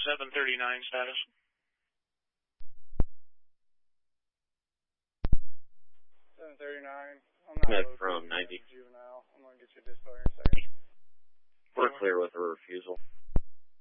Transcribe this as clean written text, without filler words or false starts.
739 status. 739. Met from 90. Juvenile. I'm going to get you a dispo here in a second. We're clear with a refusal.